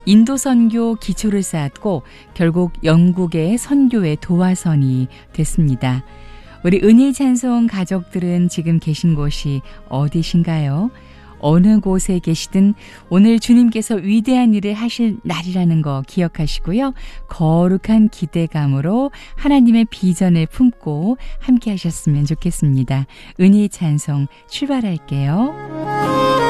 인도 선교 기초를 쌓았고 결국 영국의 선교의 도화선이 됐습니다. 우리 은희 찬송 가족들은 지금 계신 곳이 어디신가요? 어느 곳에 계시든 오늘 주님께서 위대한 일을 하실 날이라는 거 기억하시고요. 거룩한 기대감으로 하나님의 비전을 품고 함께 하셨으면 좋겠습니다. 은희 찬송 출발할게요.